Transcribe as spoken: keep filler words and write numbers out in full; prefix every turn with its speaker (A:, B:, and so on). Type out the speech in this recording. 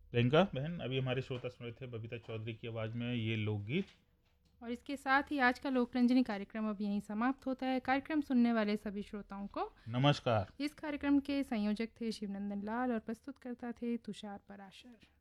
A: प्रियंका बहन, अभी हमारे श्रोता सुन रहे थे बबीता चौधरी की आवाज़ में ये लोकगीत।
B: और इसके साथ ही आज का लोकरंजनी कार्यक्रम अब यहीं समाप्त होता है। कार्यक्रम सुनने वाले सभी श्रोताओं को
A: नमस्कार।
B: इस कार्यक्रम के संयोजक थे शिवनंदन लाल और प्रस्तुतकर्ता थे तुषार पराशर।